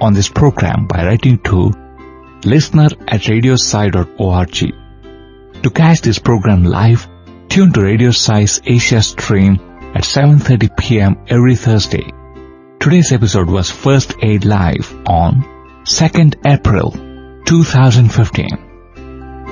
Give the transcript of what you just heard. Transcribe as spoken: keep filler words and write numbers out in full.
on this program by writing to listener at radiosci dot org. To catch this program live, tune to Radio Sci's Asia stream at seven thirty p.m. every Thursday. Today's episode was first aired live on second April two thousand fifteen.